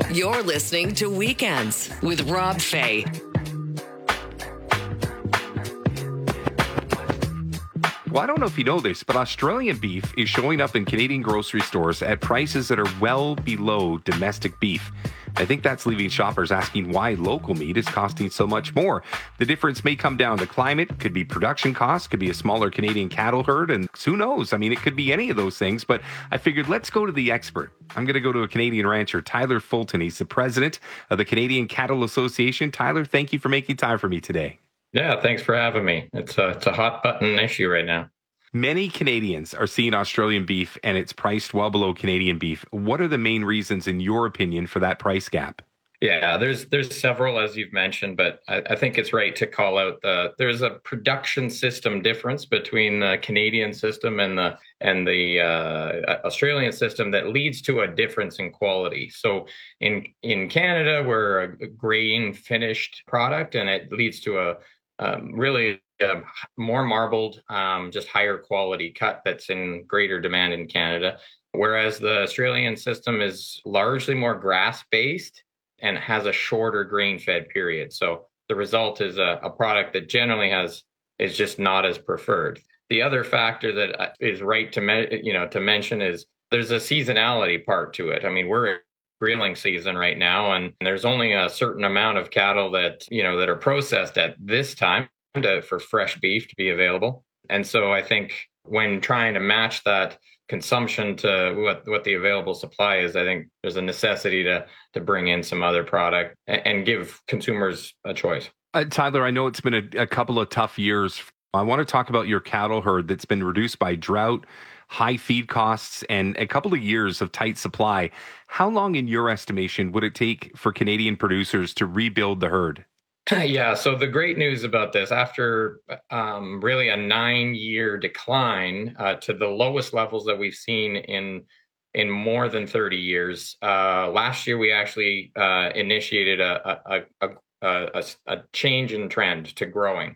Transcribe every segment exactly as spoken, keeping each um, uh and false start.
You're listening to Weekends with Rob Fay. Well, I don't know if you know this, but Australian beef is showing up in Canadian grocery stores at prices that are well below domestic beef. I think that's leaving shoppers asking why local meat is costing so much more. The difference may come down to climate, could be production costs, could be a smaller Canadian cattle herd, and who knows? I mean, it could be any of those things, but I figured let's go to the expert. I'm going to go to a Canadian rancher, Tyler Fulton. He's the president of the Canadian Cattle Association. Tyler, thank you for making time for me today. Yeah, thanks for having me. It's a, it's a hot button issue right now. Many Canadians are seeing Australian beef and it's priced well below Canadian beef. What are the main reasons, in your opinion, for that price gap? Yeah, there's there's several, as you've mentioned, but I, I think it's right to call out the there's a production system difference between the Canadian system and the and the uh, Australian system that leads to a difference in quality. So in in Canada, we're a grain finished product, and it leads to a um, really a more marbled, um, just higher quality cut that's in greater demand in Canada. Whereas the Australian system is largely more grass based and has a shorter grain fed period. So the result is a, a product that generally has is just not as preferred. The other factor that is right to me, you know to mention is there's a seasonality part to it. I mean, we're in grilling season right now, and there's only a certain amount of cattle that you know that are processed at this time to, for fresh beef to be available. And so I think when trying to match that consumption to what, what the available supply is, I think there's a necessity to to bring in some other product and, and give consumers a choice. Uh, Tyler, I know it's been a, a couple of tough years. I want to talk about your cattle herd that's been reduced by drought, high feed costs, and a couple of years of tight supply. How long, in your estimation, would it take for Canadian producers to rebuild the herd? Yeah, so the great news about this, after um, really a nine-year decline uh, to the lowest levels that we've seen in in more than thirty years, uh, last year we actually uh, initiated a a, a, a a change in trend to growing.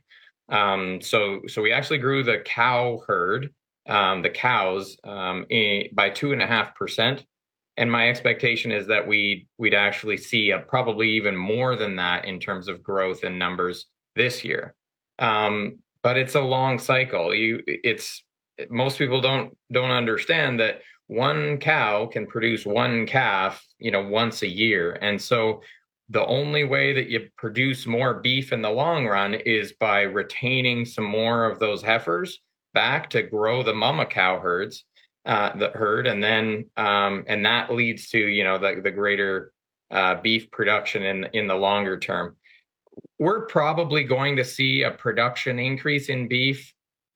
Um, so so we actually grew the cow herd, um, the cows, um, in, by two and a half percent. And my expectation is that we we'd actually see a, probably even more than that in terms of growth in numbers this year. Um, but it's a long cycle. You, it's most people don't don't understand that one cow can produce one calf, you know, once a year. And so the only way that you produce more beef in the long run is by retaining some more of those heifers back to grow the mama cow herds. Uh, the herd, and then um, and that leads to you know the the greater uh, beef production in in the longer term. We're probably going to see a production increase in beef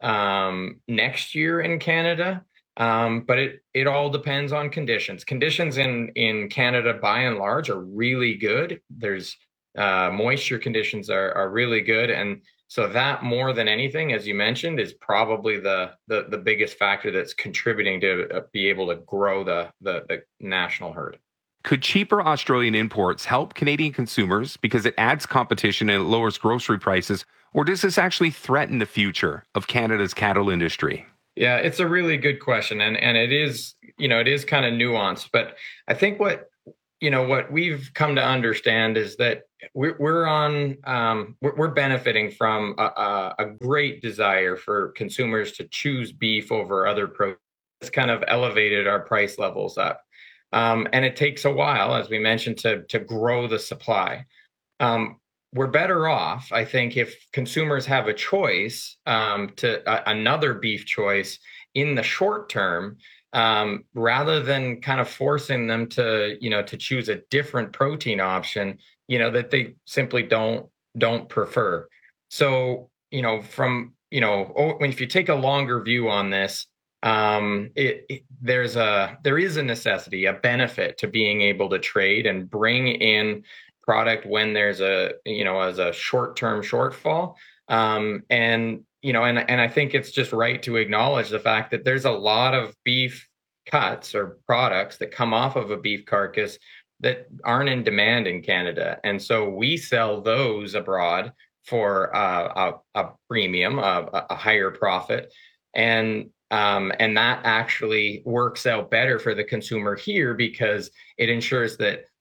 um, next year in Canada, um, but it it all depends on conditions. Conditions in in Canada, by and large, are really good. There's uh, moisture conditions are are really good, and so that, more than anything, as you mentioned, is probably the the, the biggest factor that's contributing to be able to grow the, the the national herd. Could cheaper Australian imports help Canadian consumers because it adds competition and it lowers grocery prices, or does this actually threaten the future of Canada's cattle industry? Yeah, it's a really good question, and and it is you know it is kind of nuanced, but I think what you know what we've come to understand is that we're we're on um, we're, we're benefiting from a, a great desire for consumers to choose beef over other proteins. It's kind of elevated our price levels up, um, and it takes a while, as we mentioned, to to grow the supply. Um, we're better off, I think, if consumers have a choice um, to uh, another beef choice in the short term. Um, rather than kind of forcing them to, you know, to choose a different protein option, you know, that they simply don't don't prefer. So, you know, from, you know, if you take a longer view on this, um, it, it there's a there is a necessity, a benefit to being able to trade and bring in product when there's a, you know, as a short-term shortfall. Um, and You know, and and I think it's just right to acknowledge the fact that there's a lot of beef cuts or products that come off of a beef carcass that aren't in demand in Canada, and so we sell those abroad for uh, a, a premium, a, a higher profit, and um, and that actually works out better for the consumer here because it ensures that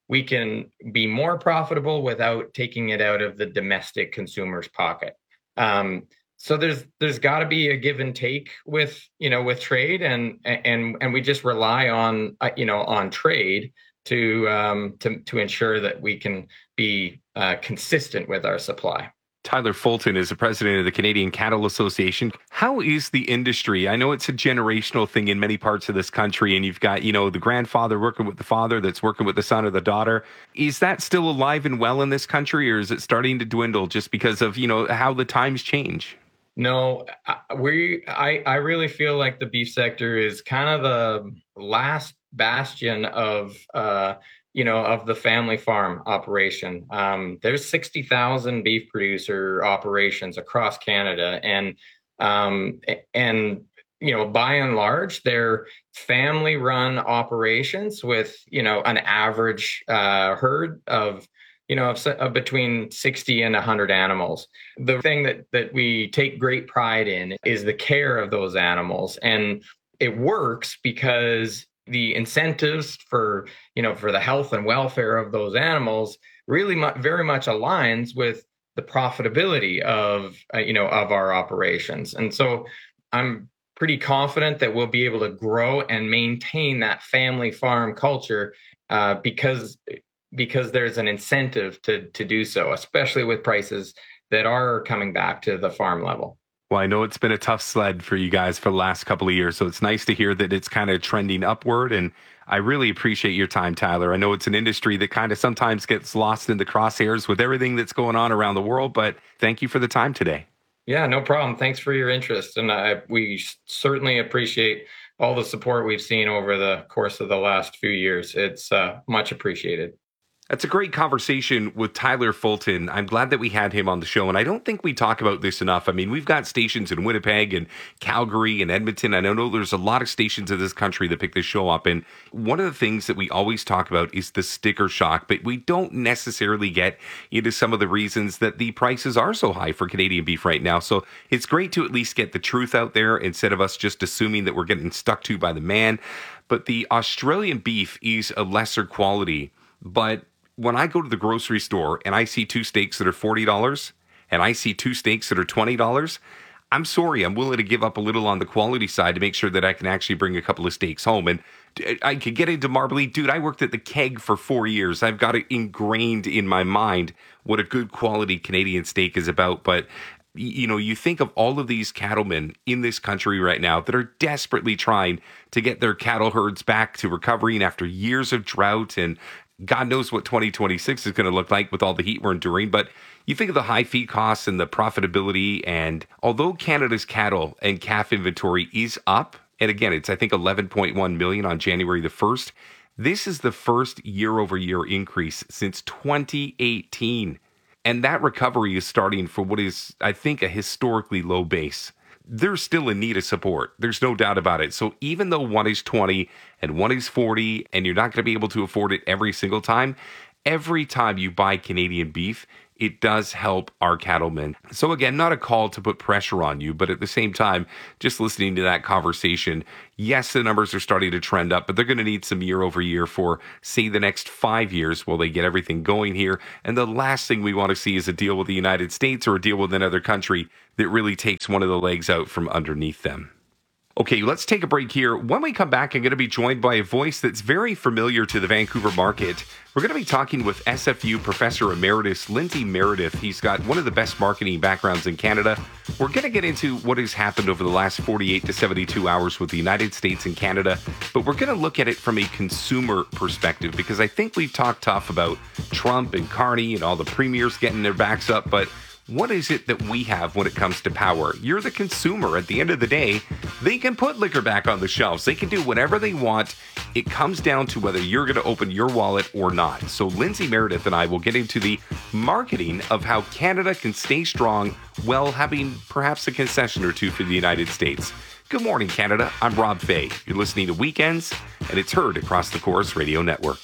we can be more profitable without taking it out of the domestic consumer's pocket. Um, so there's there's got to be a give and take with you know with trade, and and and we just rely on uh, you know on trade to um, to to ensure that we can be uh, consistent with our supply. Tyler Fulton is the president of the Canadian Cattle Association. How is the industry? I know it's a generational thing in many parts of this country, and you've got, you know, the grandfather working with the father that's working with the son or the daughter. Is that still alive and well in this country, or is it starting to dwindle just because of, you know, how the times change? No, we. I, I really feel like the beef sector is kind of the last bastion of uh, you know, of the family farm operation. Um, there's sixty thousand beef producer operations across Canada, and um, and you know, by and large, they're family-run operations with you know an average uh, herd of you know of, of between sixty and one hundred animals. The thing that that we take great pride in is the care of those animals, and it works because the incentives for, you know, for the health and welfare of those animals really mu- very much aligns with the profitability of, uh, you know, of our operations. And so I'm pretty confident that we'll be able to grow and maintain that family farm culture uh, because because there's an incentive to to do so, especially with prices that are coming back to the farm level. Well, I know it's been a tough sled for you guys for the last couple of years, so it's nice to hear that it's kind of trending upward, and I really appreciate your time, Tyler. I know it's an industry that kind of sometimes gets lost in the crosshairs with everything that's going on around the world, but thank you for the time today. Yeah, no problem. Thanks for your interest, and I, we certainly appreciate all the support we've seen over the course of the last few years. It's uh, much appreciated. That's a great conversation with Tyler Fulton. I'm glad that we had him on the show, and I don't think we talk about this enough. I mean, we've got stations in Winnipeg and Calgary and Edmonton. And I know there's a lot of stations in this country that pick this show up, and one of the things that we always talk about is the sticker shock, but we don't necessarily get into some of the reasons that the prices are so high for Canadian beef right now. So it's great to at least get the truth out there instead of us just assuming that we're getting stuck to by the man. But the Australian beef is a lesser quality, but when I go to the grocery store and I see two steaks that are forty dollars and I see two steaks that are twenty dollars, I'm sorry, I'm willing to give up a little on the quality side to make sure that I can actually bring a couple of steaks home. And I could get into marbly. Dude, I worked at the Keg for four years. I've got it ingrained in my mind what a good quality Canadian steak is about. But you know, you think of all of these cattlemen in this country right now that are desperately trying to get their cattle herds back to recovering after years of drought, and God knows what twenty twenty-six is going to look like with all the heat we're enduring. But you think of the high feed costs and the profitability, and although Canada's cattle and calf inventory is up, and again, it's I think eleven point one million on January the first, this is the first year-over-year increase since twenty eighteen. And that recovery is starting for what is, I think, a historically low base. They're still in need of support. There's no doubt about it. So even though one is twenty and one is forty, and you're not going to be able to afford it every single time, every time you buy Canadian beef, it does help our cattlemen. So again, not a call to put pressure on you, but at the same time, just listening to that conversation, yes, the numbers are starting to trend up, but they're going to need some year over year for, say, the next five years while they get everything going here. And the last thing we want to see is a deal with the United States or a deal with another country that really takes one of the legs out from underneath them. Okay, let's take a break here. When we come back, I'm going to be joined by a voice that's very familiar to the Vancouver market. We're going to be talking with S F U Professor Emeritus Lindsay Meredith. He's got one of the best marketing backgrounds in Canada. We're going to get into what has happened over the last forty-eight to seventy-two hours with the United States and Canada, but we're going to look at it from a consumer perspective, because I think we've talked tough about Trump and Carney and all the premiers getting their backs up, but what is it that we have when it comes to power? You're the consumer. At the end of the day, they can put liquor back on the shelves. They can do whatever they want. It comes down to whether you're going to open your wallet or not. So Lindsay Meredith and I will get into the marketing of how Canada can stay strong while having perhaps a concession or two for the United States. Good morning, Canada. I'm Rob Fay. You're listening to Weekends, and it's heard across the Corus Radio Network.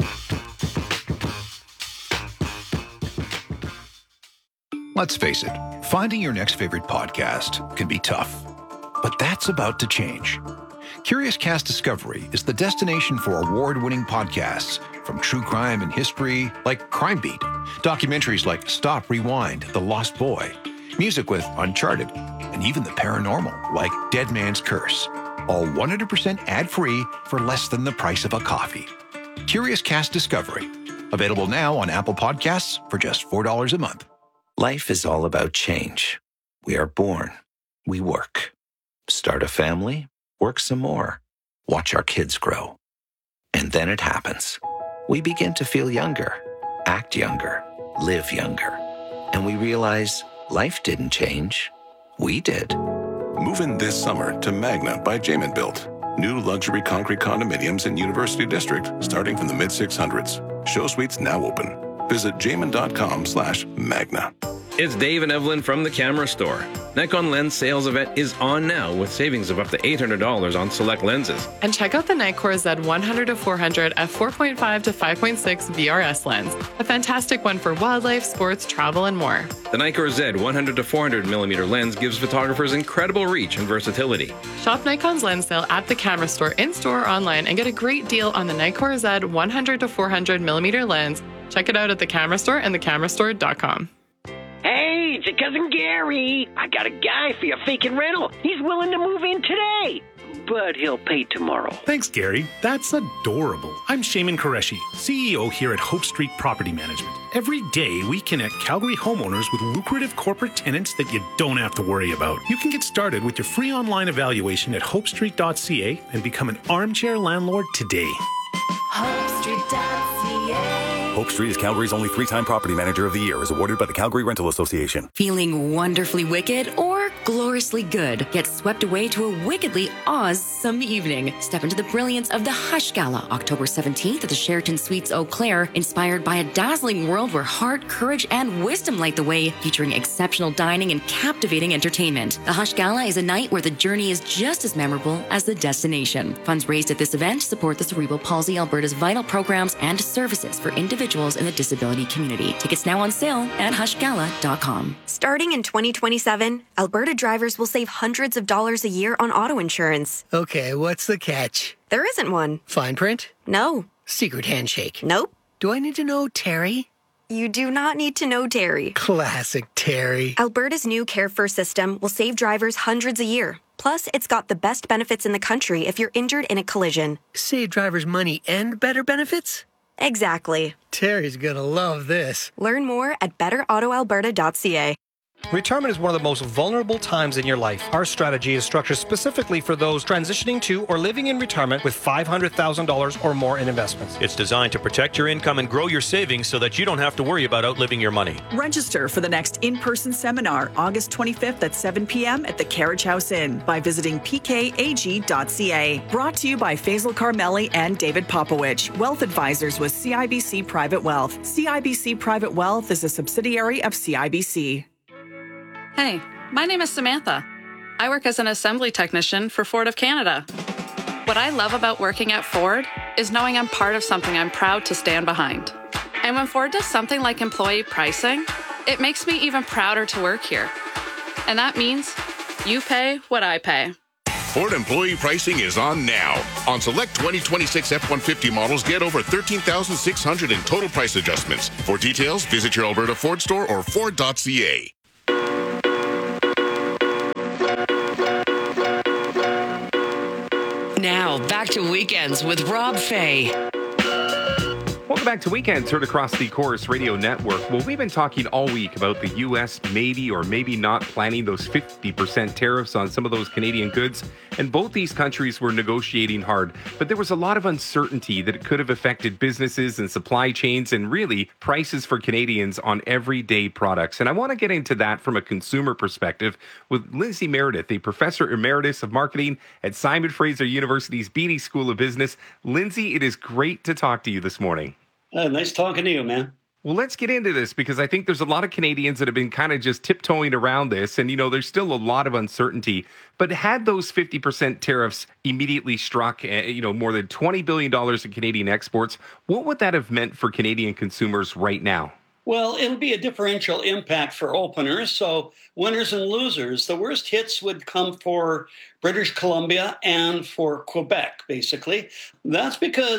Let's face it, finding your next favorite podcast can be tough, but that's about to change. Curious Cast Discovery is the destination for award-winning podcasts from true crime and history like Crime Beat, documentaries like Stop, Rewind, The Lost Boy, music with Uncharted, and even the paranormal like Dead Man's Curse. All one hundred percent ad-free for less than the price of a coffee. Curious Cast Discovery. Available now on Apple Podcasts for just four dollars a month. Life is all about change. We are born. We work. Start a family. Work some more. Watch our kids grow. And then it happens. We begin to feel younger, act younger, live younger. And we realize life didn't change. We did. Move in this summer to Magna by Jamin Built. New luxury concrete condominiums in University District starting from the mid six hundreds. Show suites now open. Visit jamin.com slash magna. It's Dave and Evelyn from the Camera Store. Nikon Lens Sales Event is on now with savings of up to eight hundred dollars on select lenses. And check out the Nikkor Z one hundred to four hundred f four point five to five point six V R S lens. A fantastic one for wildlife, sports, travel, and more. The Nikkor Z one hundred to four hundred millimeter lens gives photographers incredible reach and versatility. Shop Nikon's lens sale at the Camera Store in-store or online and get a great deal on the Nikkor Z one hundred to four hundred millimeter lens. Check it out at the Camera Store and the camera store dot com. Hey, it's your cousin Gary. I got a guy for your vacant rental. He's willing to move in today, but he'll pay tomorrow. Thanks, Gary. That's adorable. I'm Shaman Qureshi, C E O here at Hope Street Property Management. Every day, we connect Calgary homeowners with lucrative corporate tenants that you don't have to worry about. You can get started with your free online evaluation at hope street dot c a and become an armchair landlord today. hope street dot c a Hope Street is Calgary's only three-time Property Manager of the Year, as awarded by the Calgary Rental Association. Feeling wonderfully wicked or gloriously good? Get swept away to a wickedly awesome evening. Step into the brilliance of the Hush Gala, October seventeenth at the Sheraton Suites Eau Claire, inspired by a dazzling world where heart, courage, and wisdom light the way, featuring exceptional dining and captivating entertainment. The Hush Gala is a night where the journey is just as memorable as the destination. Funds raised at this event support the Cerebral Palsy Alberta's vital programs and services for individuals in the disability community. Tickets now on sale at hush gala dot com. Starting in twenty twenty-seven, Alberta drivers will save hundreds of dollars a year on auto insurance. Okay, what's the catch? There isn't one. Fine print? No. Secret handshake? Nope. Do I need to know Terry? You do not need to know Terry. Classic Terry. Alberta's new Care First system will save drivers hundreds a year. Plus, it's got the best benefits in the country if you're injured in a collision. Save drivers money and better benefits? Exactly. Terry's gonna love this. Learn more at better auto alberta dot c a. Retirement is one of the most vulnerable times in your life. Our strategy is structured specifically for those transitioning to or living in retirement with five hundred thousand dollars or more in investments. It's designed to protect your income and grow your savings so that you don't have to worry about outliving your money. Register for the next in-person seminar, August twenty-fifth at seven p.m. at the Carriage House Inn by visiting p k a g dot c a. Brought to you by Faisal Carmeli and David Popowich, Wealth Advisors with C I B C Private Wealth. C I B C Private Wealth is a subsidiary of C I B C. Hey, my name is Samantha. I work as an assembly technician for Ford of Canada. What I love about working at Ford is knowing I'm part of something I'm proud to stand behind. And when Ford does something like employee pricing, it makes me even prouder to work here. And that means you pay what I pay. Ford employee pricing is on now. On select twenty twenty-six F one fifty models, get over thirteen thousand six hundred dollars in total price adjustments. For details, visit your Alberta Ford store or ford dot c a. Now, back to Weekends with Rob Fay. Welcome back to Weekends, heard across the Chorus Radio Network. Well, we've been talking all week about the U S maybe or maybe not planning those fifty percent tariffs on some of those Canadian goods. And both these countries were negotiating hard. But there was a lot of uncertainty that it could have affected businesses and supply chains and really prices for Canadians on everyday products. And I want to get into that from a consumer perspective with Lindsay Meredith, a professor emeritus of marketing at Simon Fraser University's Beatty School of Business. Lindsay, it is great to talk to you this morning. Uh, nice talking to you, man. Well, let's get into this because I think there's a lot of Canadians that have been kind of just tiptoeing around this. And, you know, there's still a lot of uncertainty. But had those fifty percent tariffs immediately struck, uh, you know, more than twenty billion dollars in Canadian exports, what would that have meant for Canadian consumers right now? Well, it'll be a differential impact for openers. So winners and losers. The worst hits would come for British Columbia and for Quebec, basically. That's because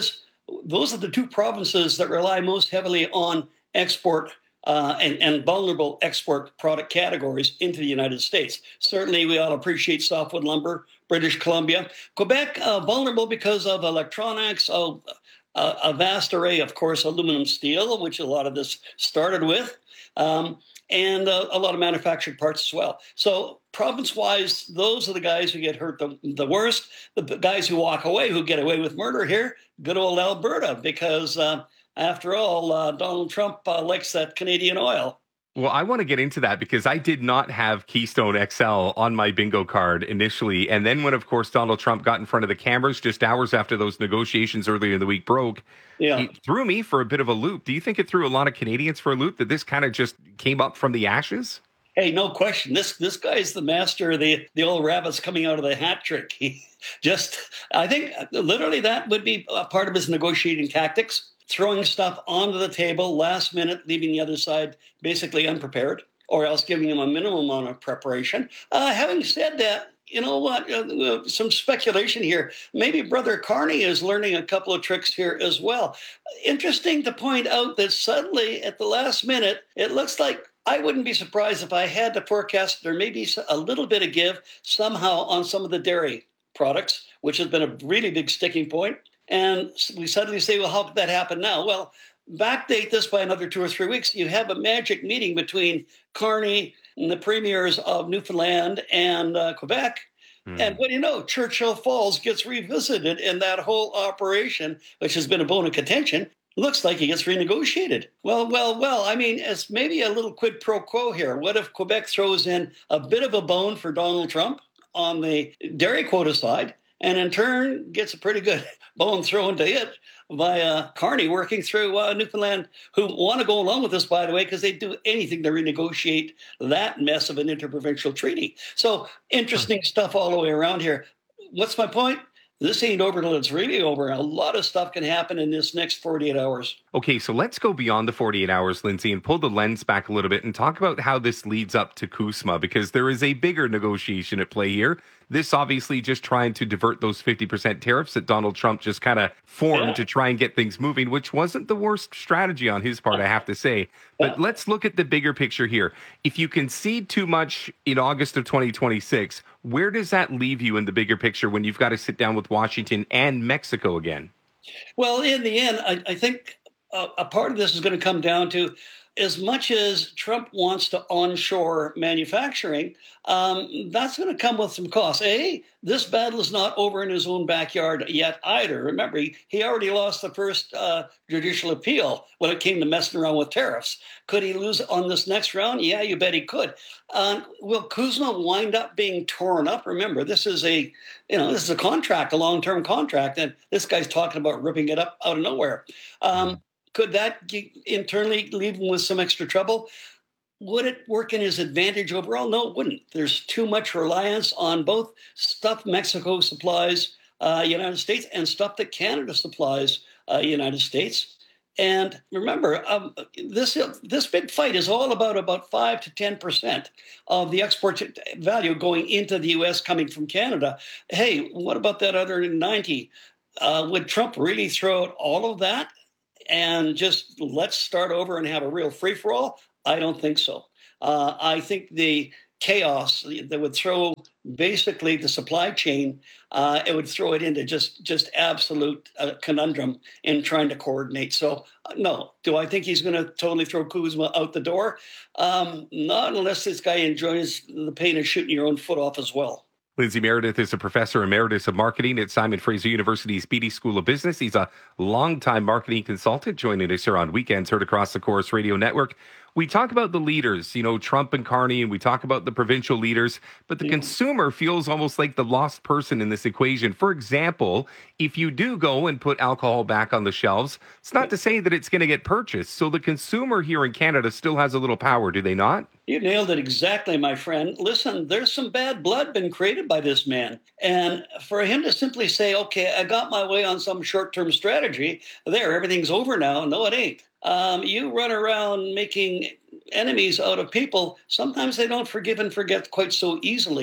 those are the two provinces that rely most heavily on export uh, and, and vulnerable export product categories into the United States. Certainly, we all appreciate softwood lumber, British Columbia. Quebec, uh, vulnerable because of electronics, of uh, a vast array, of course, aluminum steel, which a lot of this started with, um, and uh, a lot of manufactured parts as well. So province-wise, those are the guys who get hurt the, the worst. The guys who walk away, who get away with murder here, good old Alberta, because uh, after all, uh, Donald Trump uh, likes that Canadian oil. Well, I want to get into that because I did not have Keystone X L on my bingo card initially. And then when, of course, Donald Trump got in front of the cameras just hours after those negotiations earlier in the week broke, yeah. It threw me for a bit of a loop. Do you think it threw a lot of Canadians for a loop, that this kind of just came up from the ashes? Hey, no question. This this guy's the master of the, the old rabbits coming out of the hat trick. He just, I think, literally that would be a part of his negotiating tactics. Throwing stuff onto the table last minute, leaving the other side basically unprepared, or else giving them a minimum amount of preparation. Uh, having said that, you know what? Uh, some speculation here. Maybe Brother Carney is learning a couple of tricks here as well. Interesting to point out that suddenly, at the last minute, it looks like I wouldn't be surprised if I had to forecast there may be a little bit of give somehow on some of the dairy products, which has been a really big sticking point. And we suddenly say, well, how could that happen now? Well, backdate this by another two or three weeks. You have a magic meeting between Carney and the premiers of Newfoundland and uh, Quebec. Mm. And what do you know? Churchill Falls gets revisited in that whole operation, which has been a bone of contention. Looks like it gets renegotiated. Well, well, well, I mean, it's maybe a little quid pro quo here. What if Quebec throws in a bit of a bone for Donald Trump on the dairy quota side, and in turn gets a pretty good bone thrown to it by uh, Carney working through uh, Newfoundland, who want to go along with this, by the way, because they do anything to renegotiate that mess of an interprovincial treaty. So interesting stuff all the way around here. What's my point? This ain't over till it's really over. A lot of stuff can happen in this next forty-eight hours. Okay, so let's go beyond the forty-eight hours, Lindsay, and pull the lens back a little bit and talk about how this leads up to CUSMA, because there is a bigger negotiation at play here. This obviously just trying to divert those fifty percent tariffs that Donald Trump just kind of formed yeah. to try and get things moving, which wasn't the worst strategy on his part, I have to say. But yeah. let's look at the bigger picture here. If you concede too much in August of twenty twenty-six, where does that leave you in the bigger picture when you've got to sit down with Washington and Mexico again? Well, in the end, I, I think a, a part of this is going to come down to, as much as Trump wants to onshore manufacturing, um, that's going to come with some costs. A, this battle is not over in his own backyard yet either. Remember, he, he already lost the first uh, judicial appeal when it came to messing around with tariffs. Could he lose on this next round? Yeah, you bet he could. Uh, will CUSMA wind up being torn up? Remember, this is a, you know, this is a contract, a long-term contract, and this guy's talking about ripping it up out of nowhere. Um, Could that internally leave him with some extra trouble? Would it work in his advantage overall? No, it wouldn't. There's too much reliance on both stuff Mexico supplies uh, United States and stuff that Canada supplies uh, United States. And remember, um, this this big fight is all about about five to ten percent of the export value going into the U S coming from Canada. Hey, what about that other ninety? Uh, would Trump really throw out all of that and just let's start over and have a real free-for-all? I don't think so. Uh, I think the chaos that would throw basically the supply chain, uh, it would throw it into just just absolute uh, conundrum in trying to coordinate. So, uh, no. Do I think he's going to totally throw CUSMA out the door? Um, not unless this guy enjoys the pain of shooting your own foot off as well. Lindsay Meredith is a professor emeritus of marketing at Simon Fraser University's Beatty School of Business. He's a longtime marketing consultant, joining us here on Weekends, heard across the Corus Radio Network. We talk about the leaders, you know, Trump and Carney, and we talk about the provincial leaders, but the yeah. consumer feels almost like the lost person in this equation. For example, if you do go and put alcohol back on the shelves, it's not to say that it's going to get purchased. So the consumer here in Canada still has a little power, do they not? You nailed it exactly, my friend. Listen, there's some bad blood been created by this man. And for him to simply say, okay, I got my way on some short-term strategy, there, everything's over now. No, it ain't. Um, you run around making enemies out of people. Sometimes they don't forgive and forget quite so easily.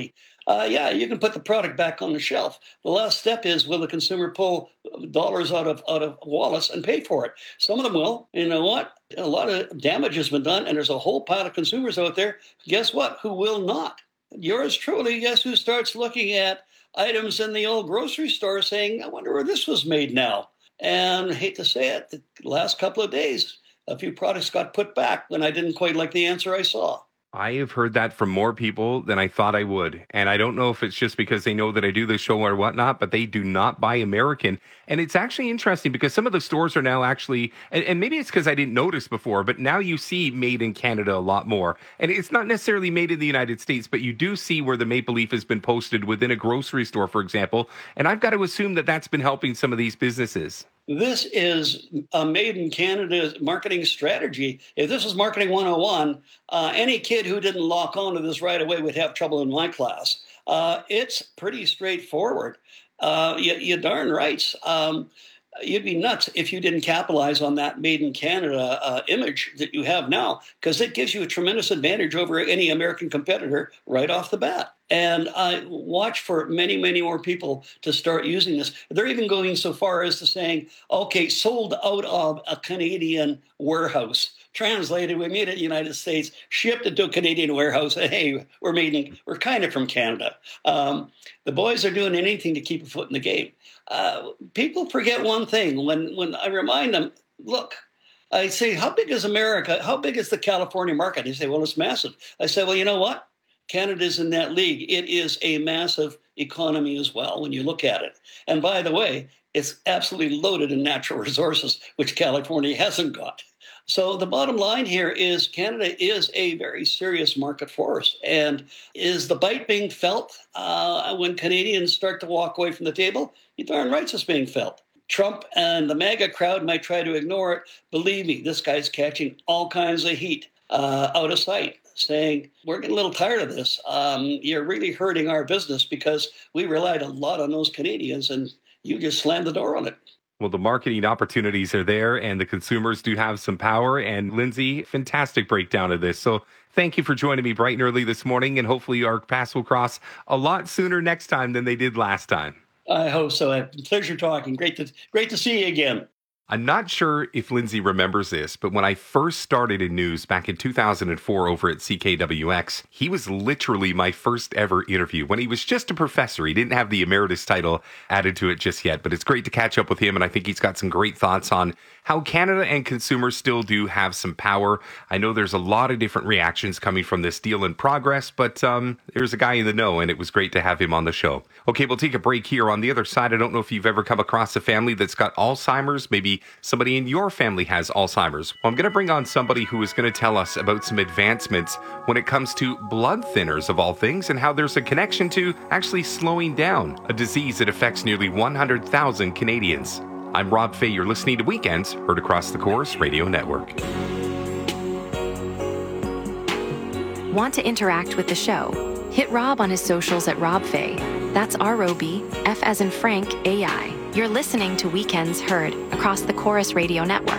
uh, yeah, you can put the product back on the shelf. The last step is, will the consumer pull dollars out of out of wallets and pay for it? Some of them will. You know what? A lot of damage has been done, and there's a whole pile of consumers out there, guess what, who will not. Yours truly, guess who starts looking at items in the old grocery store saying, I wonder where this was made now. And I hate to say it, the last couple of days, a few products got put back when I didn't quite like the answer I saw. I have heard that from more people than I thought I would. And I don't know if it's just because they know that I do this show or whatnot, but they do not buy American. And it's actually interesting because some of the stores are now actually, and, and maybe it's because I didn't notice before, but now you see made in Canada a lot more. And it's not necessarily made in the United States, but you do see where the maple leaf has been posted within a grocery store, for example. And I've got to assume that that's been helping some of these businesses. This is a made in Canada marketing strategy. If this was marketing one oh one, uh, any kid who didn't lock onto this right away would have trouble in my class. Uh, it's pretty straightforward. Uh, you, you darn right. Um, you'd be nuts if you didn't capitalize on that made in Canada uh, image that you have now, because it gives you a tremendous advantage over any American competitor right off the bat. And I watch for many, many more people to start using this. They're even going so far as to saying, okay, sold out of a Canadian warehouse. Translated, we made it in the United States, shipped it to a Canadian warehouse. And, hey, we're made in, we're kind of from Canada. Um, the boys are doing anything to keep a foot in the game. Uh, people forget one thing. When, when I remind them, look, I say, how big is America? How big is the California market? They say, well, it's massive. I say, well, you know what? Canada's in that league. It is a massive economy as well when you look at it. And by the way, it's absolutely loaded in natural resources, which California hasn't got. So the bottom line here is Canada is a very serious market for us. And is the bite being felt uh, when Canadians start to walk away from the table? You're darn right it's being felt. Trump and the MAGA crowd might try to ignore it. Believe me, this guy's catching all kinds of heat uh, out of sight, saying, we're getting a little tired of this. Um, you're really hurting our business because we relied a lot on those Canadians, and you just slammed the door on it. Well, the marketing opportunities are there, and the consumers do have some power. And Lindsay, fantastic breakdown of this. So thank you for joining me bright and early this morning, and hopefully our paths will cross a lot sooner next time than they did last time. I hope so. A pleasure talking. Great to great to see you again. I'm not sure if Lindsay remembers this, but when I first started in news back in two thousand four over at C K W X, he was literally my first ever interview when he was just a professor. He didn't have the emeritus title added to it just yet, but it's great to catch up with him, and I think he's got some great thoughts on how Canada and consumers still do have some power. I know there's a lot of different reactions coming from this deal in progress, but um, there's a guy in the know, and it was great to have him on the show. Okay, we'll take a break here. On the other side, I don't know if you've ever come across a family that's got Alzheimer's. Maybe somebody in your family has Alzheimer's. Well, I'm going to bring on somebody who is going to tell us about some advancements when it comes to blood thinners, of all things, and how there's a connection to actually slowing down a disease that affects nearly one hundred thousand Canadians. I'm Rob Fay. You're listening to Weekends, heard across the Corus Radio Network. Want to interact with the show? Hit Rob on his socials at Rob Fay. That's R O B, F as in Frank, A I. You're listening to Weekends Heard across the Corus Radio Network.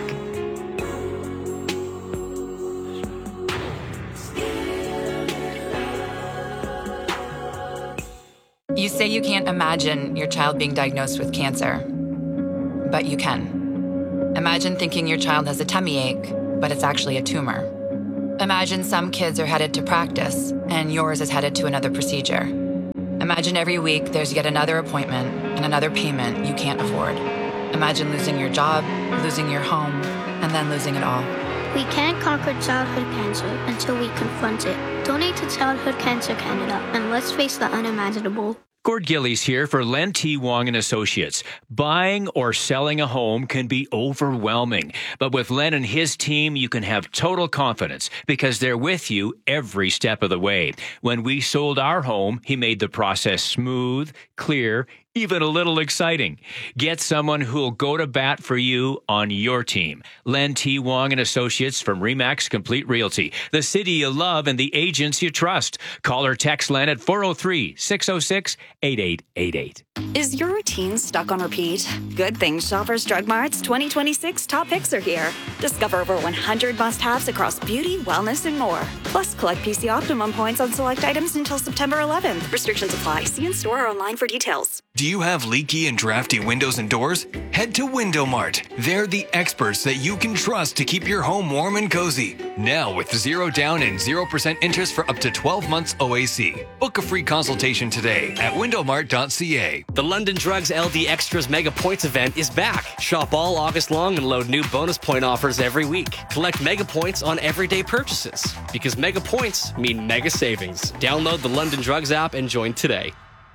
You say you can't imagine your child being diagnosed with cancer, but you can. Imagine thinking your child has a tummy ache, but it's actually a tumor. Imagine some kids are headed to practice, and yours is headed to another procedure. Imagine every week there's yet another appointment and another payment you can't afford. Imagine losing your job, losing your home, and then losing it all. We can't conquer childhood cancer until we confront it. Donate to Childhood Cancer Canada, and let's face the unimaginable. Gord Gillies here for Len T. Wong and Associates. Buying or selling a home can be overwhelming, but with Len and his team, you can have total confidence because they're with you every step of the way. When we sold our home, he made the process smooth, clear, even a little exciting. Get someone who'll go to bat for you on your team. Len T. Wong and Associates from RE/MAX Complete Realty, the city you love and the agents you trust. Call or text Len at four oh three, six oh six, eight eight eight eight. Is your routine stuck on repeat? Good thing Shoppers Drug Mart's twenty twenty-six top picks are here. Discover over one hundred must-haves across beauty, wellness, and more. Plus, collect P C Optimum points on select items until September eleventh. Restrictions apply. See in-store or online for details. Do you have leaky and drafty windows and doors? Head to Window Mart. They're the experts that you can trust to keep your home warm and cozy. Now with zero down and zero percent interest for up to twelve months O A C. Book a free consultation today at window mart dot c a. The London Drugs L D Extras Mega Points event is back. Shop all August long and load new bonus point offers every week. Collect Mega Points on everyday purchases. Because Mega Points mean mega savings. Download the London Drugs app and join today.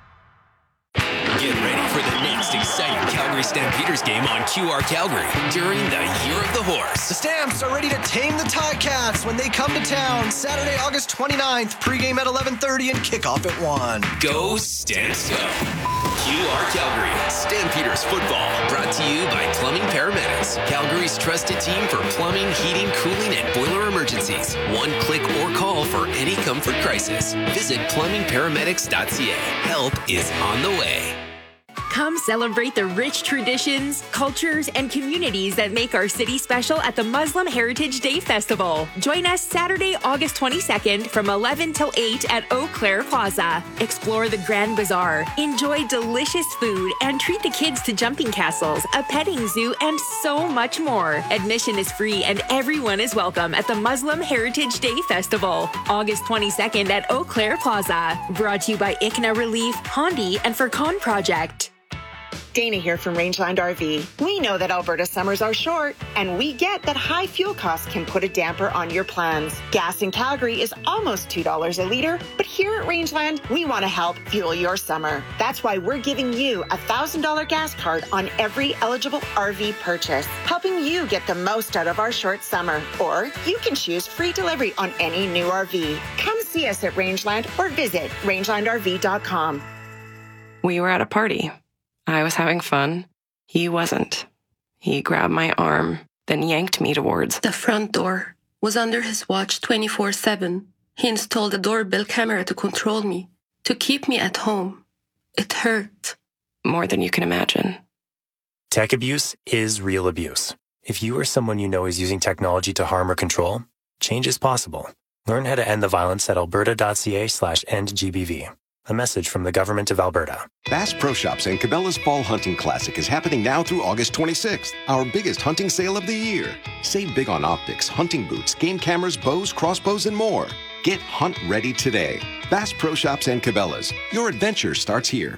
Get ready for the next exciting Calgary Stampeders game on Q R Calgary during the Year of the Horse. The Stamps are ready to tame the Ticats when they come to town Saturday, August twenty-ninth. Pregame at eleven thirty and kickoff at one. Go Stamps go. Q R Calgary Stampeders football brought to you by Plumbing Paramedics, Calgary's trusted team for plumbing, heating, cooling, and boiler emergencies. One click or call for any comfort crisis. Visit plumbing paramedics dot c a. Help is on the way. Come celebrate the rich traditions, cultures, and communities that make our city special at the Muslim Heritage Day Festival. Join us Saturday, August twenty-second from eleven till eight at Eau Claire Plaza. Explore the Grand Bazaar, enjoy delicious food, and treat the kids to jumping castles, a petting zoo, and so much more. Admission is free and everyone is welcome at the Muslim Heritage Day Festival, August twenty-second at Eau Claire Plaza. Brought to you by I C N A Relief, Hondi, and Furcon Project. Dana here from Rangeland R V. We know that Alberta summers are short, and we get that high fuel costs can put a damper on your plans. Gas in Calgary is almost two dollars a litre, but here at Rangeland, we want to help fuel your summer. That's why we're giving you a one thousand dollars gas card on every eligible R V purchase, helping you get the most out of our short summer. Or you can choose free delivery on any new R V. Come see us at Rangeland or visit rangeland r v dot com. We were at a party. I was having fun. He wasn't. He grabbed my arm, then yanked me towards the front door. Was under his watch twenty-four seven. He installed a doorbell camera to control me, to keep me at home. It hurt. More than you can imagine. Tech abuse is real abuse. If you or someone you know is using technology to harm or control, change is possible. Learn how to end the violence at alberta dot c a slash end G B V. A message from the Government of Alberta. Bass Pro Shops and Cabela's Fall Hunting Classic is happening now through August twenty-sixth, our biggest hunting sale of the year. Save big on optics, hunting boots, game cameras, bows, crossbows, and more. Get hunt ready today. Bass Pro Shops and Cabela's. Your adventure starts here.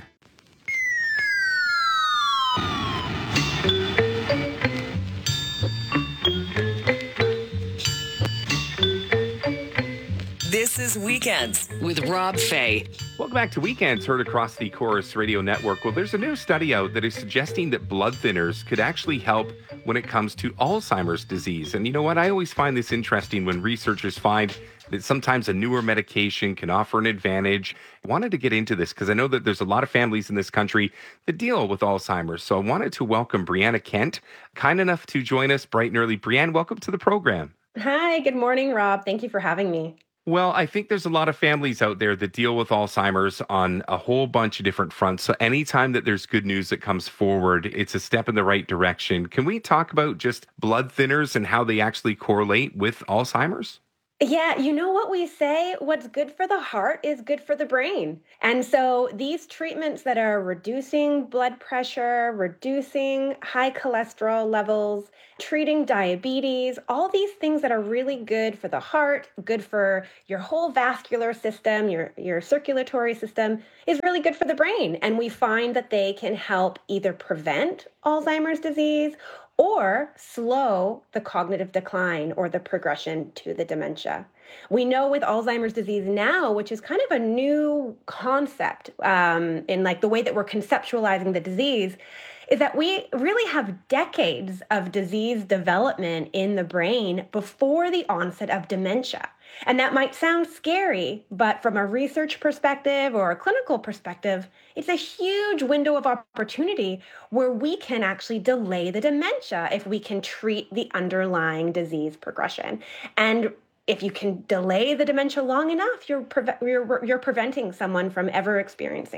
This is Weekends with Rob Fay. Welcome back to Weekends, heard across the Chorus Radio Network. Well, there's a new study out that is suggesting that blood thinners could actually help when it comes to Alzheimer's disease. And you know what? I always find this interesting when researchers find that sometimes a newer medication can offer an advantage. I wanted to get into this because I know that there's a lot of families in this country that deal with Alzheimer's. So I wanted to welcome Brianna Kent, kind enough to join us bright and early. Brianna, welcome to the program. Hi, good morning, Rob. Thank you for having me. Well, I think there's a lot of families out there that deal with Alzheimer's on a whole bunch of different fronts. So anytime that there's good news that comes forward, it's a step in the right direction. Can we talk about just blood thinners and how they actually correlate with Alzheimer's? Yeah, you know what we say? What's good for the heart is good for the brain. And so these treatments that are reducing blood pressure, reducing high cholesterol levels, treating diabetes, all these things that are really good for the heart, good for your whole vascular system, your, your circulatory system, is really good for the brain. And we find that they can help either prevent Alzheimer's disease or slow the cognitive decline or the progression to the dementia. We know with Alzheimer's disease now, which is kind of a new concept um, in like the way that we're conceptualizing the disease, is that we really have decades of disease development in the brain before the onset of dementia. And that might sound scary, but from a research perspective or a clinical perspective, it's a huge window of opportunity where we can actually delay the dementia if we can treat the underlying disease progression. And if you can delay the dementia long enough, you're, pre- you're, you're preventing someone from ever experiencing it.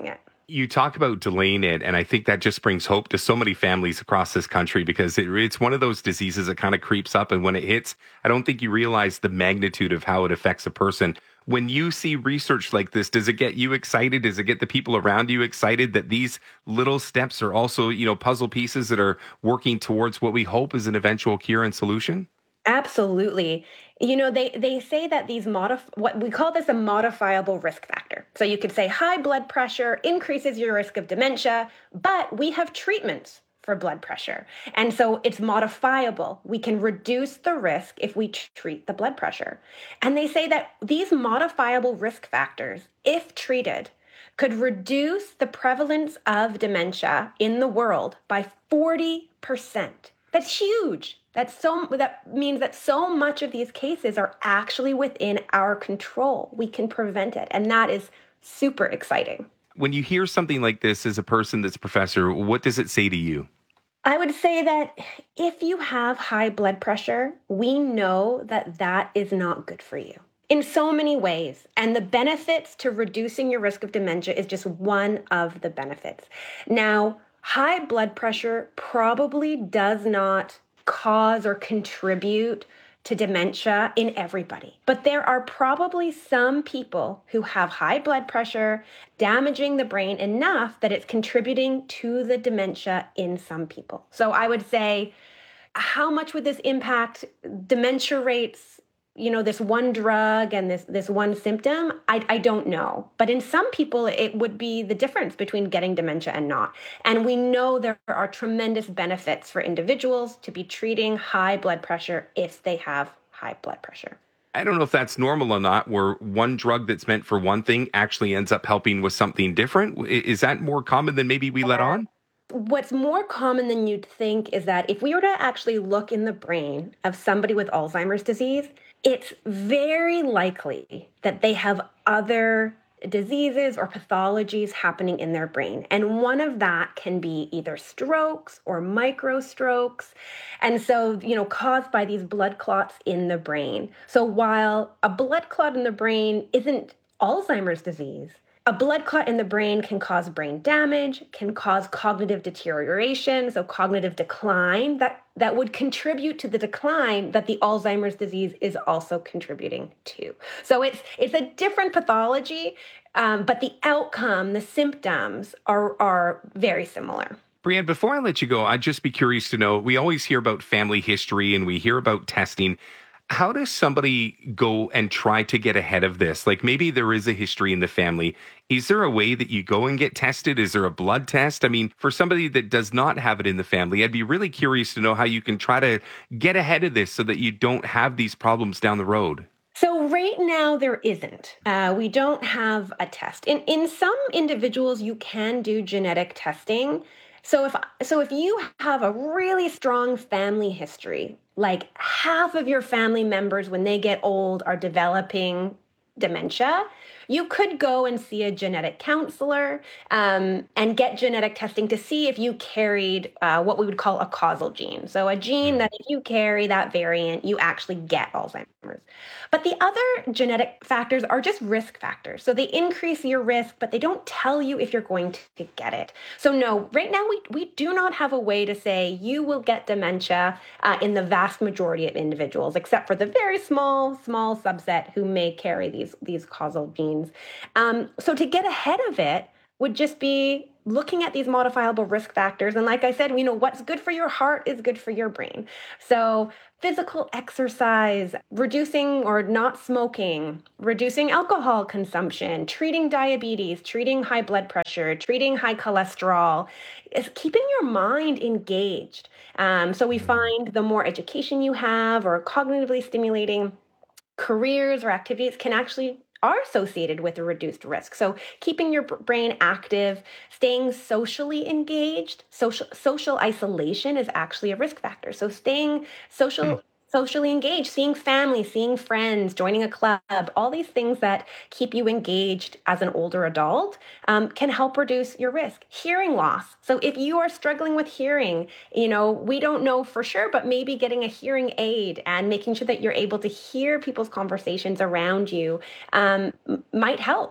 You talk about delaying it, and I think that just brings hope to so many families across this country because it, it's one of those diseases that kind of creeps up, and when it hits, I don't think you realize the magnitude of how it affects a person. When you see research like this, does it get you excited? Does it get the people around you excited that these little steps are also, you know, puzzle pieces that are working towards what we hope is an eventual cure and solution? Absolutely. You know, they, they say that these modif- what we call this a modifiable risk factor. So you could say high blood pressure increases your risk of dementia, but we have treatments for blood pressure. And so it's modifiable. We can reduce the risk if we t- treat the blood pressure. And they say that these modifiable risk factors, if treated, could reduce the prevalence of dementia in the world by forty percent. That's huge. That's so, that means that so much of these cases are actually within our control. We can prevent it. And that is super exciting. When you hear something like this as a person that's a professor, what does it say to you? I would say that if you have high blood pressure, we know that that is not good for you in so many ways. And the benefits to reducing your risk of dementia is just one of the benefits. Now, high blood pressure probably does not cause or contribute to dementia in everybody. But there are probably some people who have high blood pressure damaging the brain enough that it's contributing to the dementia in some people. So I would say, how much would this impact dementia rates? You know, this one drug and this this one symptom, I, I don't know. But in some people, it would be the difference between getting dementia and not. And we know there are tremendous benefits for individuals to be treating high blood pressure if they have high blood pressure. I don't know if that's normal or not, where one drug that's meant for one thing actually ends up helping with something different. Is that more common than maybe we let on? What's more common than you'd think is that if we were to actually look in the brain of somebody with Alzheimer's disease, it's very likely that they have other diseases or pathologies happening in their brain. And one of that can be either strokes or microstrokes. And so, you know, caused by these blood clots in the brain. So while a blood clot in the brain isn't Alzheimer's disease, a blood clot in the brain can cause brain damage, can cause cognitive deterioration, so cognitive decline, that, that would contribute to the decline that the Alzheimer's disease is also contributing to. So it's it's a different pathology, um, but the outcome, the symptoms are, are very similar. Brianne, before I let you go, I'd just be curious to know, we always hear about family history and we hear about testing. How does somebody go and try to get ahead of this? Like maybe there is a history in the family. Is there a way that you go and get tested? Is there a blood test? I mean, for somebody that does not have it in the family, I'd be really curious to know how you can try to get ahead of this so that you don't have these problems down the road. So right now there isn't. Uh, we don't have a test. In in some individuals, you can do genetic testing. So if so if you have a really strong family history, like half of your family members when they get old are developing dementia, you could go and see a genetic counselor um, and get genetic testing to see if you carried uh, what we would call a causal gene. So a gene that if you carry that variant, you actually get Alzheimer's. But the other genetic factors are just risk factors. So they increase your risk, but they don't tell you if you're going to get it. So no, right now we, we do not have a way to say you will get dementia uh, in the vast majority of individuals, except for the very small, small subset who may carry these, these causal genes. Um, so to get ahead of it would just be looking at these modifiable risk factors. And like I said, you know, what's good for your heart is good for your brain. So physical exercise, reducing or not smoking, reducing alcohol consumption, treating diabetes, treating high blood pressure, treating high cholesterol, is keeping your mind engaged. Um, so we find the more education you have or cognitively stimulating careers or activities can actually are associated with a reduced risk. So keeping your brain active, staying socially engaged, social social isolation is actually a risk factor. So staying social mm. socially engaged, seeing family, seeing friends, joining a club, all these things that keep you engaged as an older adult um, can help reduce your risk. Hearing loss. So if you are struggling with hearing, you know, we don't know for sure, but maybe getting a hearing aid and making sure that you're able to hear people's conversations around you um, might help.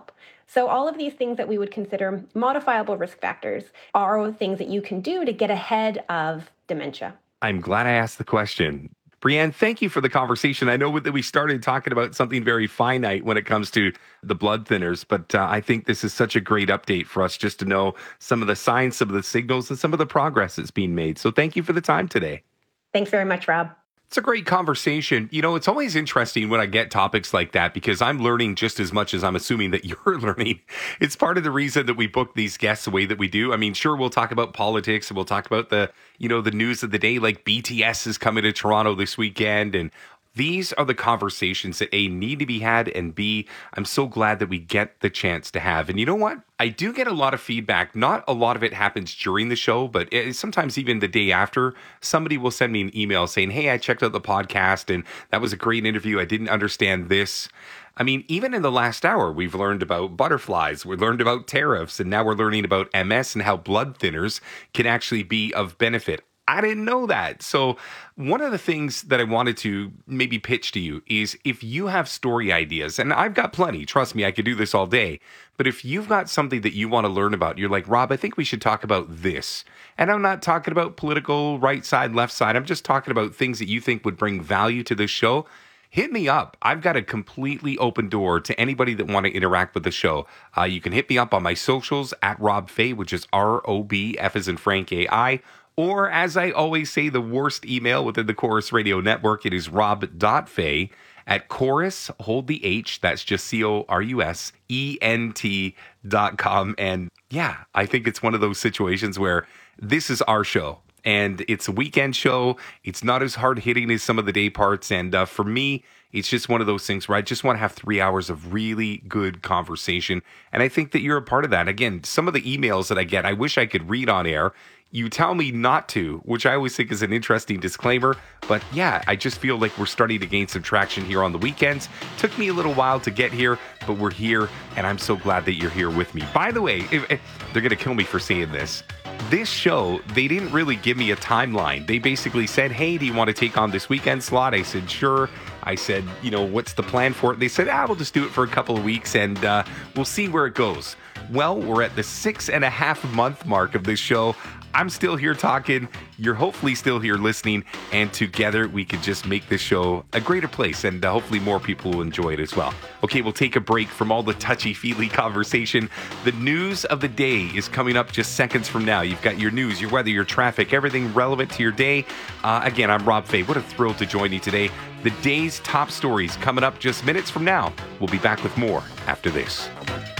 So all of these things that we would consider modifiable risk factors are things that you can do to get ahead of dementia. I'm glad I asked the question. Brianne, thank you for the conversation. I know that we started talking about something very finite when it comes to the blood thinners, but uh, I think this is such a great update for us just to know some of the signs, some of the signals, and some of the progress that's being made. So thank you for the time today. Thanks very much, Rob. It's a great conversation. You know, it's always interesting when I get topics like that because I'm learning just as much as I'm assuming that you're learning. It's part of the reason that we book these guests the way that we do. I mean, sure, we'll talk about politics and we'll talk about the, you know, the news of the day, like B T S is coming to Toronto this weekend. And these are the conversations that A, need to be had, and B, I'm so glad that we get the chance to have. And you know what? I do get a lot of feedback. Not a lot of it happens during the show, but it, sometimes even the day after, somebody will send me an email saying, hey, I checked out the podcast and that was a great interview. I didn't understand this. I mean, even in the last hour, we've learned about butterflies, we learned about tariffs, and now we're learning about M S and how blood thinners can actually be of benefit. I didn't know that. So one of the things that I wanted to maybe pitch to you is if you have story ideas, and I've got plenty, trust me, I could do this all day. But if you've got something that you want to learn about, you're like, Rob, I think we should talk about this. And I'm not talking about political right side, left side. I'm just talking about things that you think would bring value to this show. Hit me up. I've got a completely open door to anybody that want to interact with the show. Uh, you can hit me up on my socials at Rob Fay, which is R O B, F as in Frank, A I. Or as I always say, the worst email within the Chorus Radio Network, it is rob.fay at chorus, hold the H, that's just C O R U S, E N T dot com. And yeah, I think it's one of those situations where this is our show. And it's a weekend show. It's not as hard hitting as some of the day parts. And uh, for me, it's just one of those things where I just want to have three hours of really good conversation. And I think that you're a part of that. Again, some of the emails that I get, I wish I could read on air. You tell me not to, which I always think is an interesting disclaimer. But yeah, I just feel like we're starting to gain some traction here on the weekends. Took me a little while to get here, but we're here. And I'm so glad that you're here with me. By the way, if, if, they're going to kill me for saying this. This show, they didn't really give me a timeline. They basically said, hey, do you want to take on this weekend slot? I said, sure. I said, you know, what's the plan for it? They said, ah, we'll just do it for a couple of weeks and uh, we'll see where it goes. Well, we're at the six and a half month mark of this show. I'm still here talking. You're hopefully still here listening. And together we could just make this show a greater place. And uh, hopefully more people will enjoy it as well. Okay, we'll take a break from all the touchy-feely conversation. The news of the day is coming up just seconds from now. You've got your news, your weather, your traffic, everything relevant to your day. Uh, again, I'm Rob Fay. What a thrill to join you today. The day's top stories coming up just minutes from now. We'll be back with more after this.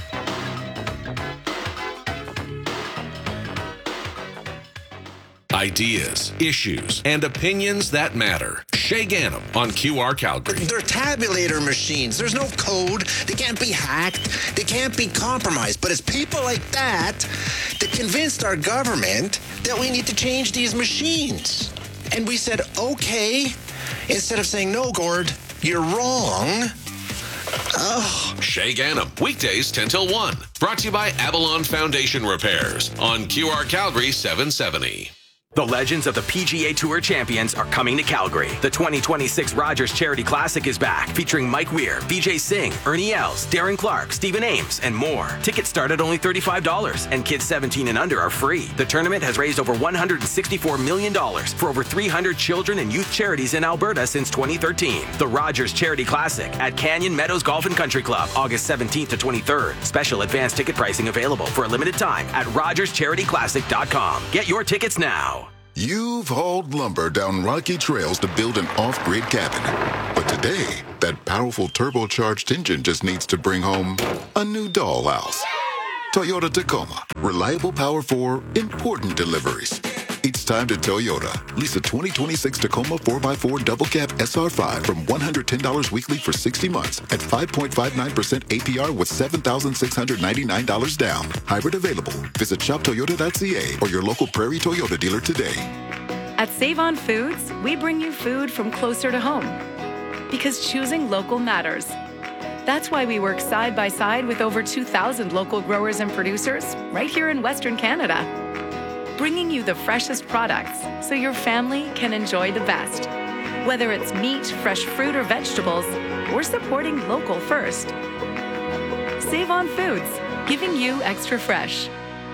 Ideas, issues, and opinions that matter. Shay Ganem on Q R Calgary. They're tabulator machines. There's no code. They can't be hacked. They can't be compromised. But it's people like that that convinced our government that we need to change these machines. And we said, okay, instead of saying, no, Gord, you're wrong. Oh. Shay Ganem, weekdays ten till one. Brought to you by Avalon Foundation Repairs on Q R Calgary seven seventy. The legends of the P G A Tour champions are coming to Calgary. The twenty twenty-six Rogers Charity Classic is back, featuring Mike Weir, Vijay Singh, Ernie Els, Darren Clark, Stephen Ames, and more. Tickets start at only thirty-five dollars, and kids seventeen and under are free. The tournament has raised over one hundred sixty-four million dollars for over three hundred children and youth charities in Alberta since twenty thirteen. The Rogers Charity Classic at Canyon Meadows Golf and Country Club, August seventeenth to twenty-third. Special advance ticket pricing available for a limited time at rogers charity classic dot com. Get your tickets now. You've hauled lumber down rocky trails to build an off-grid cabin. But today, that powerful turbocharged engine just needs to bring home a new dollhouse. Toyota Tacoma. Reliable power for important deliveries. It's time to Toyota. Lease a twenty twenty-six Tacoma four by four double cab S R five from one hundred ten dollars weekly for sixty months at five point five nine percent A P R with seven thousand six hundred ninety-nine dollars down. Hybrid available. Visit shop toyota dot c a or your local Prairie Toyota dealer today. At Save On Foods, we bring you food from closer to home. Because choosing local matters. That's why we work side by side with over two thousand local growers and producers right here in Western Canada. Bringing you the freshest products so your family can enjoy the best. Whether it's meat, fresh fruit, or vegetables, we're supporting local first. Save on Foods, giving you extra fresh.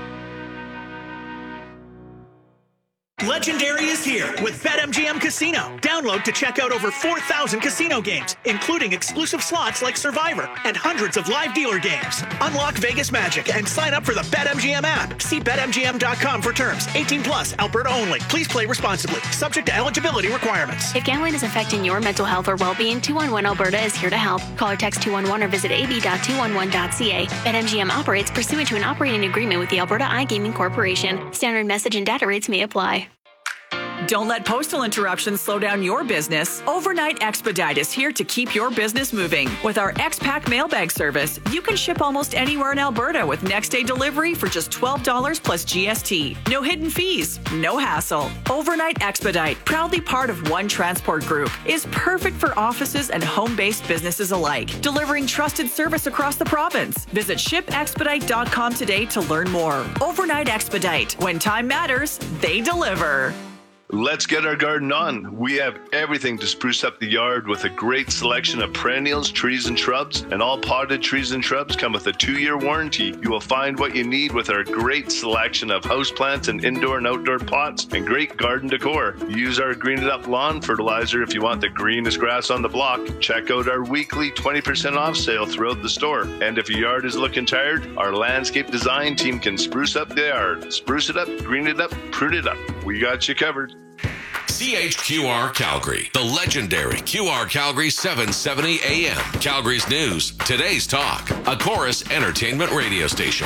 Legendary is here with BetMGM Casino. Download to check out over four thousand casino games, including exclusive slots like Survivor and hundreds of live dealer games. Unlock Vegas magic and sign up for the BetMGM app. See Bet M G M dot com for terms. eighteen plus, Alberta only. Please play responsibly. Subject to eligibility requirements. If gambling is affecting your mental health or well-being, two one one Alberta is here to help. Call or text two one one or visit a b dot two one one dot c a. BetMGM operates pursuant to an operating agreement with the Alberta iGaming Corporation. Standard message and data rates may apply. Don't let postal interruptions slow down your business. Overnight Expedite is here to keep your business moving. With our X-Pack mailbag service, you can ship almost anywhere in Alberta with next-day delivery for just twelve dollars plus G S T. No hidden fees, no hassle. Overnight Expedite, proudly part of One Transport Group, is perfect for offices and home-based businesses alike, delivering trusted service across the province. Visit ship expedite dot com today to learn more. Overnight Expedite. When time matters, they deliver. Let's get our garden on. We have everything to spruce up the yard with a great selection of perennials, trees, and shrubs. And all potted trees and shrubs come with a two-year warranty. You will find what you need with our great selection of houseplants and indoor and outdoor pots and great garden decor. Use our Green It Up lawn fertilizer if you want the greenest grass on the block. Check out our weekly twenty percent off sale throughout the store. And if your yard is looking tired, our landscape design team can spruce up the yard. Spruce it up, green it up, prune it up. We got you covered. C H Q R Calgary, the legendary Q R Calgary seven seventy A M. Calgary's news, today's talk, a Chorus entertainment radio station.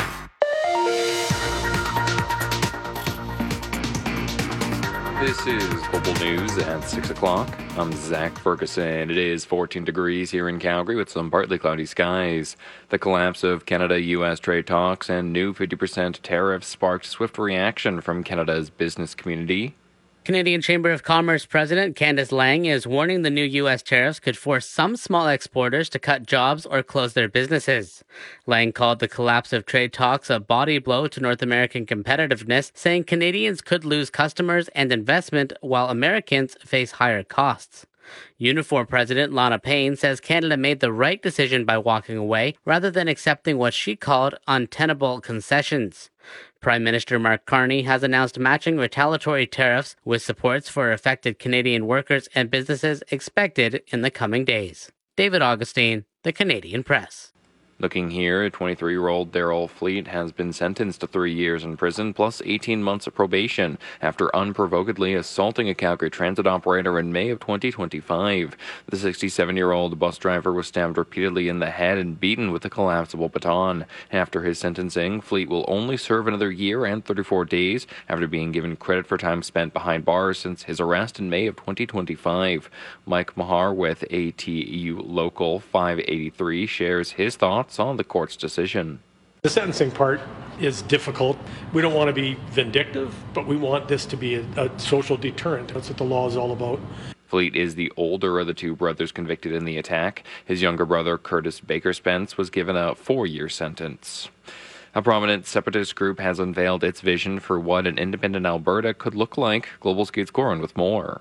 This is Global News at six o'clock. I'm Zach Ferguson. It is fourteen degrees here in Calgary with some partly cloudy skies. The collapse of Canada-U S trade talks and new fifty percent tariffs sparked swift reaction from Canada's business community. Canadian Chamber of Commerce President Candice Lang is warning the new U S tariffs could force some small exporters to cut jobs or close their businesses. Lang called the collapse of trade talks a body blow to North American competitiveness, saying Canadians could lose customers and investment while Americans face higher costs. Unifor President Lana Payne says Canada made the right decision by walking away rather than accepting what she called untenable concessions. Prime Minister Mark Carney has announced matching retaliatory tariffs with supports for affected Canadian workers and businesses expected in the coming days. David Augustine, The Canadian Press. Looking here, twenty-three-year-old Daryl Fleet has been sentenced to three years in prison plus eighteen months of probation after unprovokedly assaulting a Calgary transit operator in May of twenty twenty-five. The sixty-seven-year-old bus driver was stabbed repeatedly in the head and beaten with a collapsible baton. After his sentencing, Fleet will only serve another year and thirty-four days after being given credit for time spent behind bars since his arrest in May of twenty twenty-five. Mike Mahar with A T U Local five eighty-three shares his thoughts on the court's decision. The sentencing part is difficult. We don't want to be vindictive, but we want this to be a, a social deterrent. That's what the law is all about. Fleet is the older of the two brothers convicted in the attack. His younger brother, Curtis Baker Spence, was given a four-year sentence. A prominent separatist group has unveiled its vision for what an independent Alberta could look like. Global Skate's Goran with more.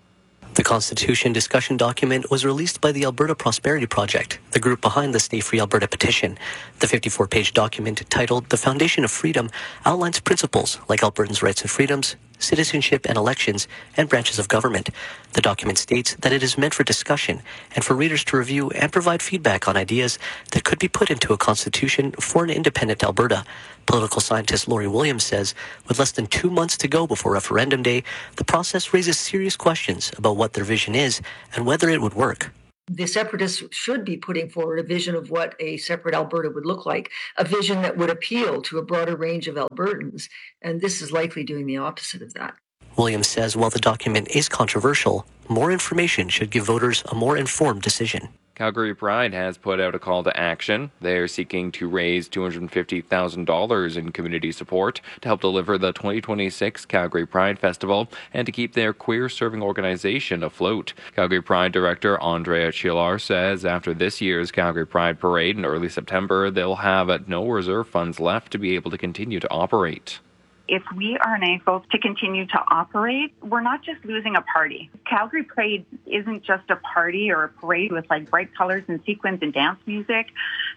The Constitution discussion document was released by the Alberta Prosperity Project, the group behind the Stay Free Alberta petition. The fifty-four page document, titled The Foundation of Freedom, outlines principles like Albertans' rights and freedoms, citizenship and elections, and branches of government. The document states that it is meant for discussion and for readers to review and provide feedback on ideas that could be put into a constitution for an independent Alberta. Political scientist Laurie Williams says, with less than two months to go before referendum day, the process raises serious questions about what their vision is and whether it would work. The separatists should be putting forward a vision of what a separate Alberta would look like, a vision that would appeal to a broader range of Albertans, and this is likely doing the opposite of that. Williams says while the document is controversial, more information should give voters a more informed decision. Calgary Pride has put out a call to action. They are seeking to raise two hundred fifty thousand dollars in community support to help deliver the twenty twenty-six Calgary Pride Festival and to keep their queer-serving organization afloat. Calgary Pride Director Andrea Chilar says after this year's Calgary Pride Parade in early September, they'll have no reserve funds left to be able to continue to operate. If we are unable to continue to operate, we're not just losing a party. Calgary Parade isn't just a party or a parade with like bright colors and sequins and dance music.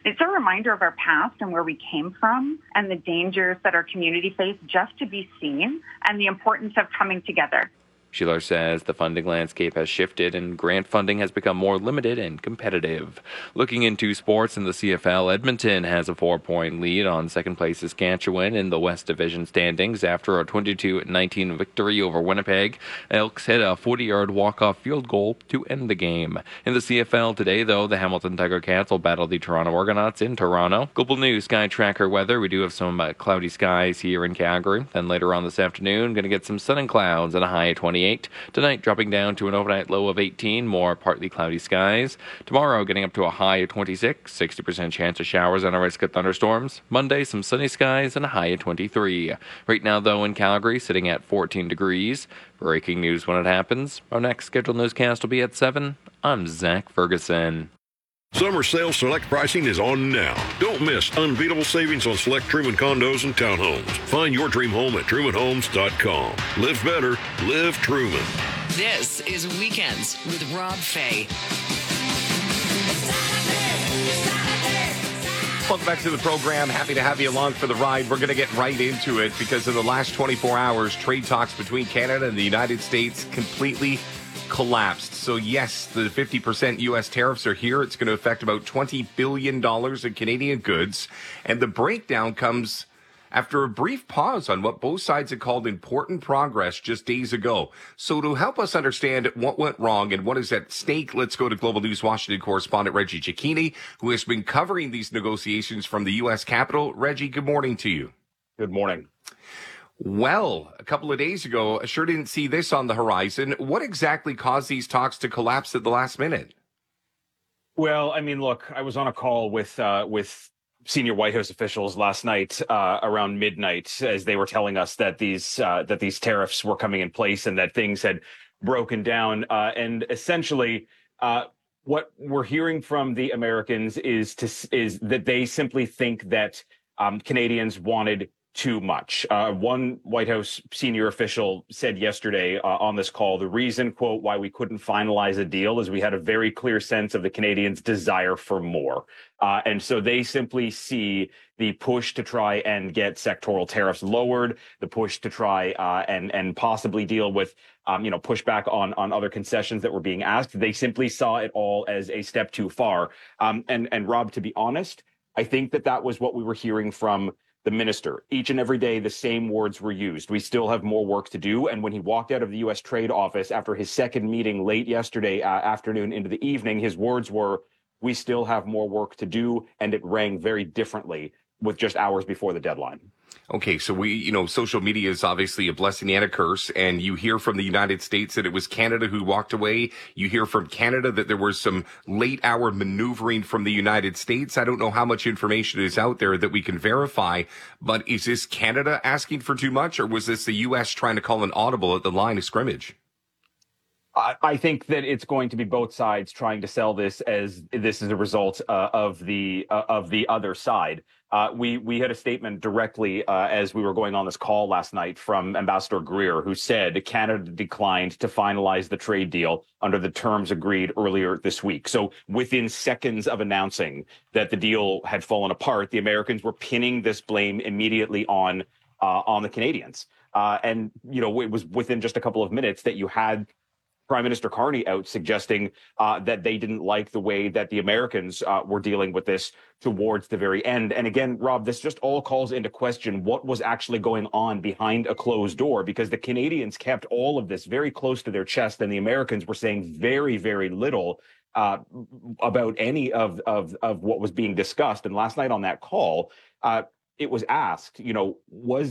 It's a reminder of our past and where we came from and the dangers that our community face just to be seen and the importance of coming together. Shiller says the funding landscape has shifted and grant funding has become more limited and competitive. Looking into sports in the C F L, Edmonton has a four-point lead on second place Saskatchewan in the West Division standings after a twenty-two nineteen victory over Winnipeg. Elks hit a forty-yard walk-off field goal to end the game. In the C F L today, though, the Hamilton Tiger Cats will battle the Toronto Argonauts in Toronto. Global News Sky Tracker weather. We do have some uh, cloudy skies here in Calgary. Then later on this afternoon, going to get some sun and clouds and a high of twenty-eight. Tonight, dropping down to an overnight low of eighteen, more partly cloudy skies. Tomorrow, getting up to a high of twenty-six, sixty percent chance of showers and a risk of thunderstorms. Monday, some sunny skies and a high of twenty-three. Right now, though, in Calgary, sitting at fourteen degrees. Breaking news when it happens. Our next scheduled newscast will be at seven. I'm Zach Ferguson. Summer sales select pricing is on now. Don't miss unbeatable savings on select Truman condos and townhomes. Find your dream home at truman homes dot com. Live better, live Truman. This is Weekends with Rob Fay. Welcome back to the program. Happy to have you along for the ride. We're going to get right into it because in the last twenty-four hours, trade talks between Canada and the United States completely collapsed. So yes, the fifty percent U S tariffs are here. It's going to affect about twenty billion dollars in Canadian goods. And the breakdown comes after a brief pause on what both sides had called important progress just days ago. So to help us understand what went wrong and what is at stake, let's go to Global News Washington correspondent Reggie Cecchini, who has been covering these negotiations from the U S Capitol. Reggie, good morning to you. Good morning. Well, a couple of days ago, I sure didn't see this on the horizon. What exactly caused these talks to collapse at the last minute? Well, I mean, look, I was on a call with uh, with senior White House officials last night uh, around midnight as they were telling us that these uh, that these tariffs were coming in place and that things had broken down. Uh, and essentially, uh, what we're hearing from the Americans is to is that they simply think that um, Canadians wanted too much. Uh, one White House senior official said yesterday uh, on this call, the reason, quote, why we couldn't finalize a deal is we had a very clear sense of the Canadians' desire for more. Uh, and so they simply see the push to try and get sectoral tariffs lowered, the push to try uh, and and possibly deal with, um, you know, pushback on, on other concessions that were being asked. They simply saw it all as a step too far. Um, and, and Rob, to be honest, I think that that was what we were hearing from the minister. Each and every day, the same words were used. We still have more work to do. And when he walked out of the U S Trade Office after his second meeting late yesterday uh, afternoon into the evening, his words were, we still have more work to do. And it rang very differently with just hours before the deadline. Okay, so we, you know, social media is obviously a blessing and a curse, and you hear from the United States that it was Canada who walked away. You hear from Canada that there was some late hour maneuvering from the United States. I don't know how much information is out there that we can verify, but is this Canada asking for too much, or was this the U S trying to call an audible at the line of scrimmage? I think that it's going to be both sides trying to sell this as this is a result uh, of the uh, of the other side. Uh, we we had a statement directly uh, as we were going on this call last night from Ambassador Greer, who said Canada declined to finalize the trade deal under the terms agreed earlier this week. So within seconds of announcing that the deal had fallen apart, the Americans were pinning this blame immediately on uh, on the Canadians. Uh, and, you know, it was within just a couple of minutes that you had Prime Minister Carney out suggesting uh, that they didn't like the way that the Americans uh, were dealing with this towards the very end. And again, Rob, this just all calls into question what was actually going on behind a closed door, because the Canadians kept all of this very close to their chest and the Americans were saying very, very little uh, about any of, of, of what was being discussed. And last night on that call, uh, it was asked, you know, was